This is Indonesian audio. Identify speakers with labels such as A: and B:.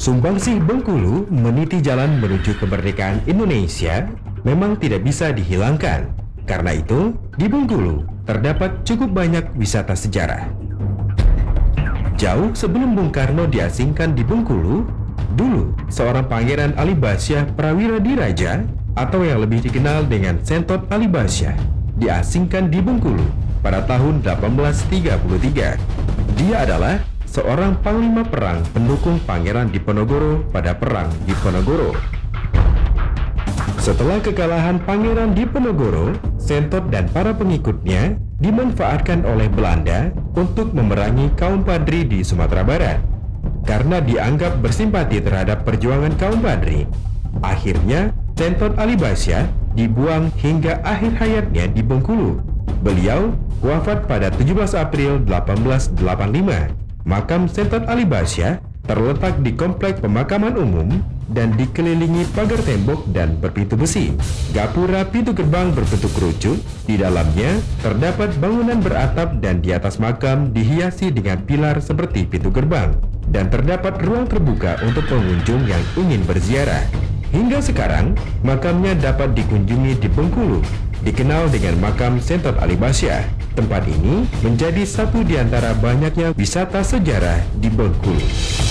A: Sumbangsih Bengkulu meniti jalan menuju kemerdekaan Indonesia memang tidak bisa dihilangkan. Karena itu, di Bengkulu terdapat cukup banyak wisata sejarah. Jauh sebelum Bung Karno diasingkan di Bengkulu, dulu seorang Pangeran Ali Basyah Prawira Diraja atau yang lebih dikenal dengan Sentot Ali Basyah diasingkan di Bengkulu pada tahun 1833. Dia adalah seorang panglima perang pendukung Pangeran Diponegoro pada Perang Diponegoro. Setelah kekalahan Pangeran Diponegoro, Sentot dan para pengikutnya dimanfaatkan oleh Belanda untuk memerangi kaum Padri di Sumatera Barat. Karena dianggap bersimpati terhadap perjuangan kaum Padri, akhirnya Sentot Ali Basyah dibuang hingga akhir hayatnya di Bengkulu. Beliau wafat pada 17 April 1885. Makam Sentot Ali Basyah terletak di komplek pemakaman umum dan dikelilingi pagar tembok dan berpintu besi. Gapura pintu gerbang berbentuk kerucut. Di dalamnya terdapat bangunan beratap dan di atas makam dihiasi dengan pilar seperti pintu gerbang. Dan terdapat ruang terbuka untuk pengunjung yang ingin berziarah. Hingga sekarang, makamnya dapat dikunjungi di Bengkulu, dikenal dengan makam Sentot Ali Basyah. Tempat ini menjadi satu di antara banyaknya wisata sejarah di Bengkulu.